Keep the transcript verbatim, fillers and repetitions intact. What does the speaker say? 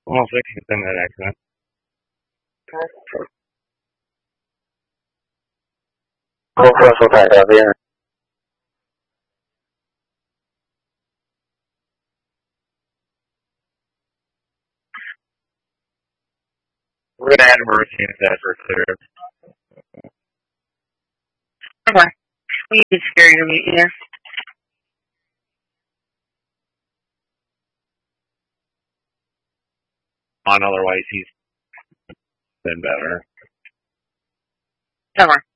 Almost victims in that accident. Gold Coast will pack up here. We're going to add emergency instead for clear. Okay. We need to scare your meeting here. On otherwise he's been better. Come on.